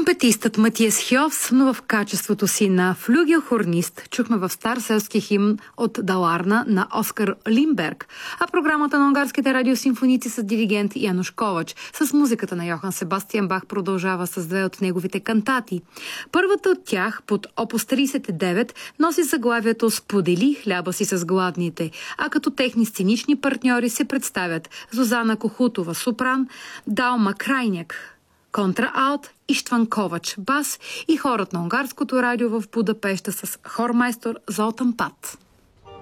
Тромпетистът Матиас Хьовс, но в качеството си на флюгелхорнист, чухме в стар селски химн от Даларна на Оскар Лимберг, а програмата на унгарските радиосимфоници с диригент Януш Ковач с музиката на Йохан Себастиан Бах продължава с две от неговите кантати. Първата от тях, под Опус 39, носи заглавието «Сподели хляба си с гладните», а като техни сценични партньори се представят Зузана Кохутова сопран, Далма Крайняк контраалт, Иштван Ковач бас и хорът на унгарското радио в Будапеща с хормайстор Золтан Пат.